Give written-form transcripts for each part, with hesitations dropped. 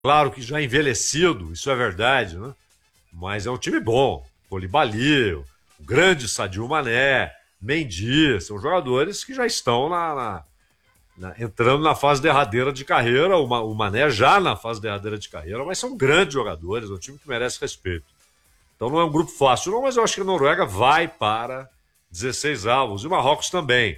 Claro que já envelhecido, isso é verdade, né? Mas é um time bom. Koulibaly, o grande Sadio Mané, Mendy, são jogadores que já estão entrando na fase derradeira de carreira. O Mané já na fase derradeira de carreira, mas são grandes jogadores, é um time que merece respeito. Então não é um grupo fácil, não, mas eu acho que a Noruega vai para 16 avos, e o Marrocos também.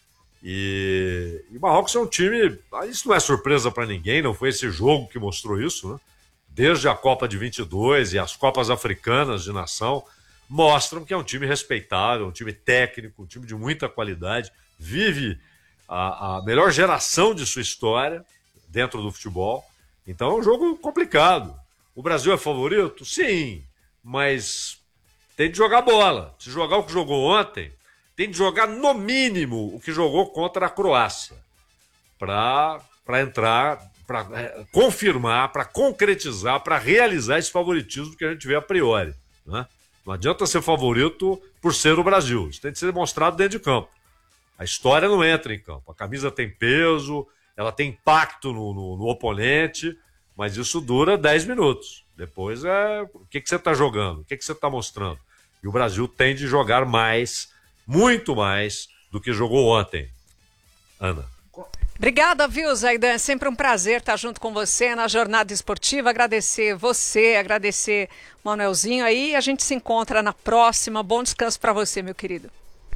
E o Marrocos é um time, isso não é surpresa para ninguém, não foi esse jogo que mostrou isso, né? Desde a Copa de 22 e as Copas Africanas de Nação, mostram que é um time respeitável, um time técnico, um time de muita qualidade, vive a melhor geração de sua história dentro do futebol. Então é um jogo complicado. O Brasil é favorito? Sim, mas tem de jogar bola. Se jogar o que jogou ontem, tem de jogar no mínimo o que jogou contra a Croácia para entrar, para confirmar, para concretizar, para realizar esse favoritismo que a gente vê a priori, né? Não adianta ser favorito por ser o Brasil. Isso tem de ser demonstrado dentro de campo. A história não entra em campo. A camisa tem peso, ela tem impacto no oponente, mas isso dura 10 minutos. Depois o que você está jogando, o que você está mostrando. E o Brasil tem de jogar mais, muito mais, do que jogou ontem. Ana. Obrigada, viu, Zaidan? É sempre um prazer estar junto com você na jornada esportiva. Agradecer você, agradecer o Manuelzinho aí. A gente se encontra na próxima. Bom descanso para você, meu querido.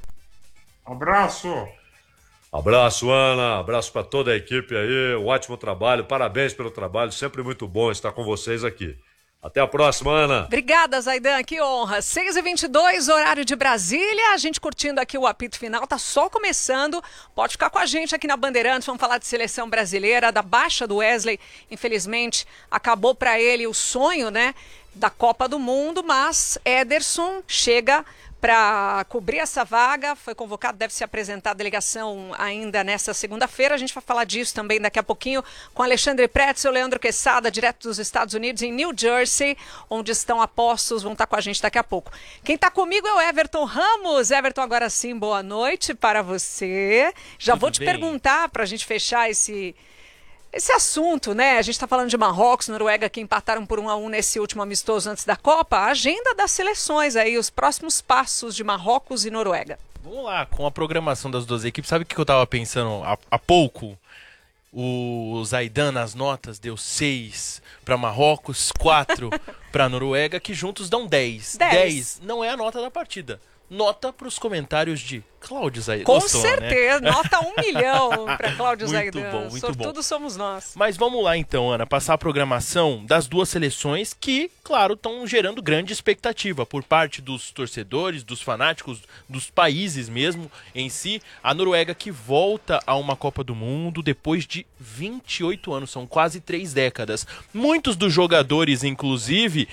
Abraço. Abraço, Ana. Abraço para toda a equipe aí. Um ótimo trabalho. Parabéns pelo trabalho. Sempre muito bom estar com vocês aqui. Até a próxima, Ana. Obrigada, Zaidan, que honra. 6h22, horário de Brasília. A gente curtindo aqui o apito final, tá só começando. Pode ficar com a gente aqui na Bandeirantes. Vamos falar de seleção brasileira, da baixa do Wesley. Infelizmente, acabou para ele o sonho, né, da Copa do Mundo, mas Ederson chega para cobrir essa vaga, foi convocado, deve se apresentar a delegação ainda nesta segunda-feira. A gente vai falar disso também daqui a pouquinho com Alexandre Pretzel, Leandro Quesada, direto dos Estados Unidos, em New Jersey, onde estão apostos, vão estar com a gente daqui a pouco. Quem está comigo é o Everton Ramos. Everton, agora sim, boa noite para você. Já Tudo vou te bem? Perguntar, para a gente fechar esse assunto, né? A gente está falando de Marrocos, Noruega, que empataram por 1-1 nesse último amistoso antes da Copa. A agenda das seleções aí, os próximos passos de Marrocos e Noruega. Vamos lá, com a programação das duas equipes, sabe o que eu tava pensando há pouco? O Zaidan nas notas deu 6 para Marrocos, 4 para Noruega, que juntos dão 10. 10 não é a nota da partida. Nota para os comentários de Cláudio Zaidan. Com Gostou, certeza, né? nota 1 milhão para Cláudio Muito Zaidan. bom, muito Sortudo somos nós. Mas vamos lá então, Ana, passar a programação das duas seleções que, claro, estão gerando grande expectativa por parte dos torcedores, dos fanáticos, dos países mesmo em si. A Noruega que volta a uma Copa do Mundo depois de 28 anos, são quase 3 décadas. Muitos dos jogadores, inclusive,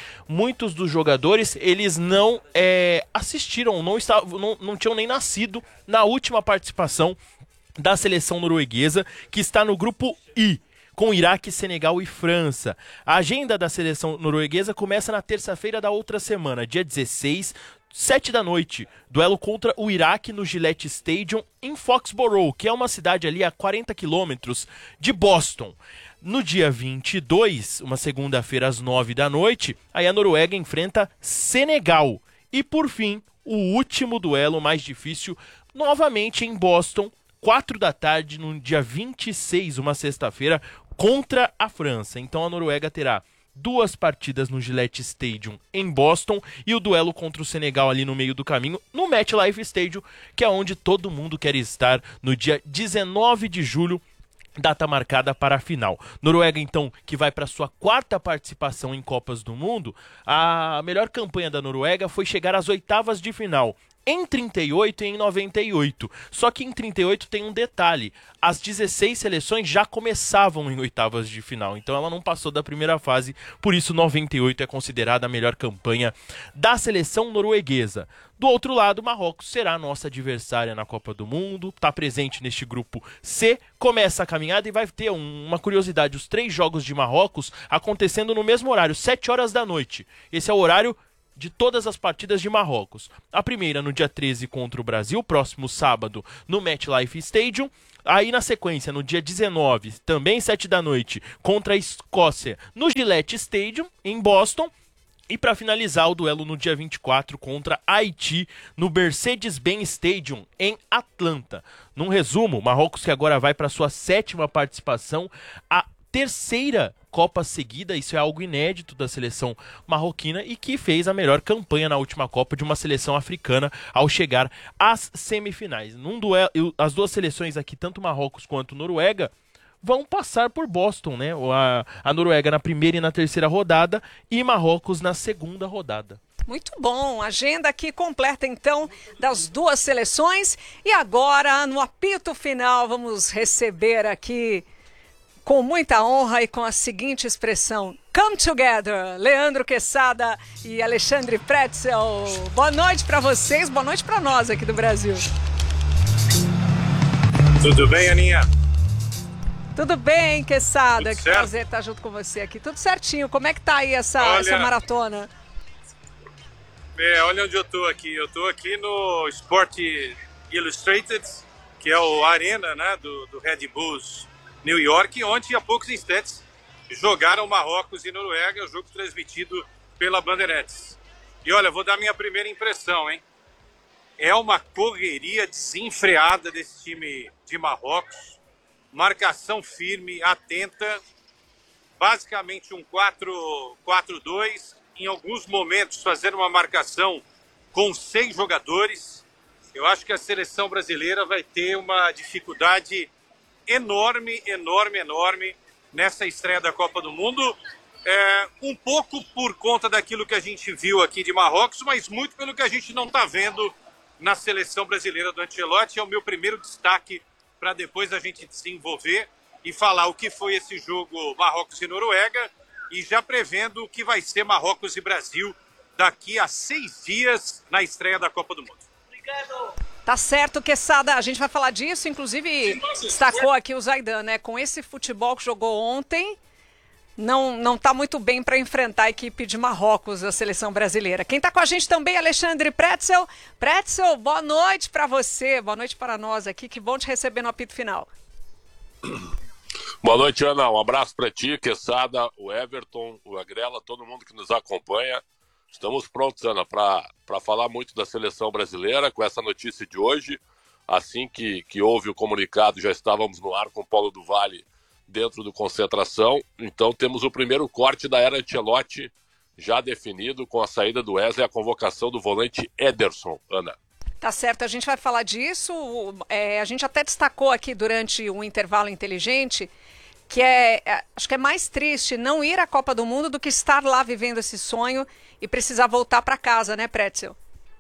eles não assistiram, não tinham nem nascido na última participação da seleção norueguesa, que está no grupo I, com Iraque, Senegal e França. A agenda da seleção norueguesa começa na terça-feira da outra semana, dia 16, 7 da noite, duelo contra o Iraque no Gillette Stadium em Foxborough, que é uma cidade ali a 40 quilômetros de Boston. No dia 22, uma segunda-feira às 9 da noite, aí a Noruega enfrenta Senegal. E por fim, o último duelo mais difícil, novamente em Boston, 4 da tarde, no dia 26, uma sexta-feira, contra a França. Então a Noruega terá 2 partidas no Gillette Stadium em Boston e o duelo contra o Senegal ali no meio do caminho, no MetLife Stadium, que é onde todo mundo quer estar no dia 19 de julho, data marcada para a final. Noruega, então, que vai para sua 4ª participação em Copas do Mundo. A melhor campanha da Noruega foi chegar às oitavas de final, em 38 e em 98. Só que em 38 tem um detalhe: as 16 seleções já começavam em oitavas de final, então ela não passou da primeira fase, por isso 98 é considerada a melhor campanha da seleção norueguesa. Do outro lado, Marrocos será a nossa adversária na Copa do Mundo, está presente neste grupo C, começa a caminhada e vai ter uma curiosidade: os 3 jogos de Marrocos acontecendo no mesmo horário, 7 horas da noite. Esse é o horário de todas as partidas de Marrocos. A primeira no dia 13 contra o Brasil, próximo sábado, no MetLife Stadium. Aí na sequência, no dia 19, também 7 da noite, contra a Escócia no Gillette Stadium, em Boston. E para finalizar o duelo no dia 24 contra Haiti no Mercedes-Benz Stadium em Atlanta. Num resumo, Marrocos que agora vai para sua 7ª participação, a 3ª Copa seguida, isso é algo inédito da seleção marroquina e que fez a melhor campanha na última Copa de uma seleção africana ao chegar às semifinais. Num duelo, as duas seleções aqui, tanto Marrocos quanto Noruega, vão passar por Boston, né? A Noruega na 1ª e na 3ª rodada e Marrocos na 2ª rodada. Muito bom, agenda aqui completa então das duas seleções. E agora, no apito final, vamos receber aqui com muita honra e com a seguinte expressão: Come together, Leandro Quesada e Alexandre Pretzel. Boa noite para vocês, boa noite para nós aqui do Brasil. Tudo bem, Aninha? Tudo bem, Quesada? Tudo que certo? prazer estar junto com você aqui. Tudo certinho. Como é que tá aí essa maratona? Olha onde eu tô aqui. Eu tô aqui no Sport Illustrated, que é o arena, né, do Red Bulls New York, onde há poucos instantes jogaram Marrocos e Noruega, o jogo transmitido pela Bandeirantes. E olha, vou dar minha primeira impressão, hein? É uma correria desenfreada desse time de Marrocos. Marcação firme, atenta, basicamente um 4-4-2, em alguns momentos fazendo uma marcação com 6 jogadores. Eu acho que a seleção brasileira vai ter uma dificuldade enorme nessa estreia da Copa do Mundo, um pouco por conta daquilo que a gente viu aqui de Marrocos, mas muito pelo que a gente não está vendo na seleção brasileira do Ancelotti. É o meu primeiro destaque para depois a gente desenvolver e falar o que foi esse jogo Marrocos e Noruega e já prevendo o que vai ser Marrocos e Brasil daqui a 6 dias na estreia da Copa do Mundo. Tá certo, Quesada. A gente vai falar disso, inclusive destacou aqui o Zaidan, né? Com esse futebol que jogou ontem, não tá muito bem para enfrentar a equipe de Marrocos, a seleção brasileira. Quem tá com a gente também é Alexandre Pretzel. Pretzel, boa noite para você, boa noite para nós aqui. Que bom te receber no apito final. Boa noite, Ana. Um abraço para ti, Quesada, o Everton, o Agrela, todo mundo que nos acompanha. Estamos prontos, Ana, para falar muito da seleção brasileira com essa notícia de hoje. Assim que houve o comunicado, já estávamos no ar com o Paulo do Vale dentro do Concentração. Então temos o primeiro corte da era Ancelotti já definido com a saída do Wesley e a convocação do volante Ederson, Ana. Tá certo, a gente vai falar disso. A gente até destacou aqui durante um intervalo inteligente que acho que é mais triste não ir à Copa do Mundo do que estar lá vivendo esse sonho e precisar voltar para casa, né, Pretzel?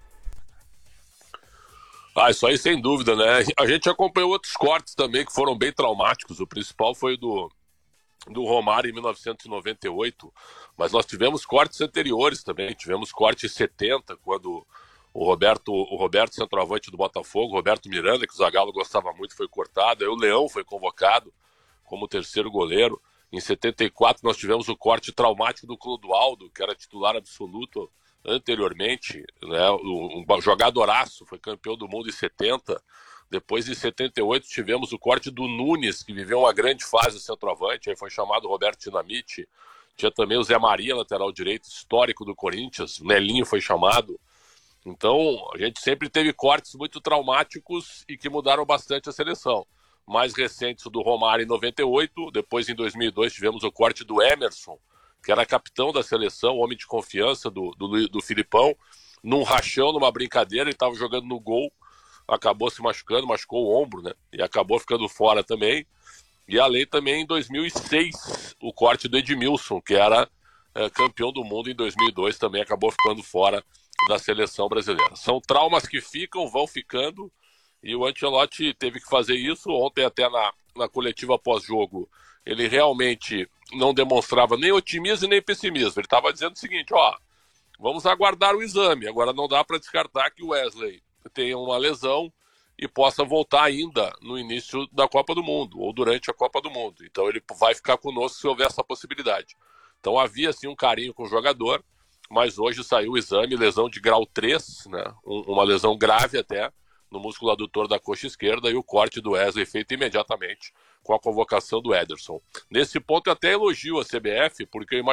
Isso aí sem dúvida, né? A gente acompanhou outros cortes também que foram bem traumáticos. O principal foi do Romário em 1998, mas nós tivemos cortes anteriores também. Tivemos corte em 70, quando o Roberto, centroavante do Botafogo, Roberto Miranda, que o Zagallo gostava muito, foi cortado. Aí o Leão foi convocado como terceiro goleiro. Em 74 nós tivemos o corte traumático do Clodoaldo, que era titular absoluto anteriormente, né? Um jogadoraço, foi campeão do mundo em 70. Depois, em 78, tivemos o corte do Nunes, que viveu uma grande fase centroavante, aí foi chamado Roberto Dinamite. Tinha também o Zé Maria, lateral direito, histórico do Corinthians, o Nelinho foi chamado. Então, a gente sempre teve cortes muito traumáticos e que mudaram bastante a seleção. Mais recentes, o do Romário em 98, depois em 2002 tivemos o corte do Emerson, que era capitão da seleção, homem de confiança do Filipão, num rachão, numa brincadeira, ele estava jogando no gol, acabou se machucando, machucou o ombro, né? E acabou ficando fora também. E além também em 2006, o corte do Edmilson, que era campeão do mundo em 2002, também acabou ficando fora da seleção brasileira. São traumas que ficam, vão ficando, e o Ancelotti teve que fazer isso. Ontem até na coletiva pós-jogo, ele realmente não demonstrava nem otimismo nem pessimismo. Ele estava dizendo o seguinte, vamos aguardar o exame. Agora não dá para descartar que o Wesley tenha uma lesão e possa voltar ainda no início da Copa do Mundo, ou durante a Copa do Mundo. Então ele vai ficar conosco se houver essa possibilidade. Então havia sim um carinho com o jogador, mas hoje saiu o exame, lesão de grau 3, né? Uma lesão grave até, no músculo adutor da coxa esquerda e o corte do Wesley feito imediatamente com a convocação do Ederson. Nesse ponto eu até elogio a CBF, porque eu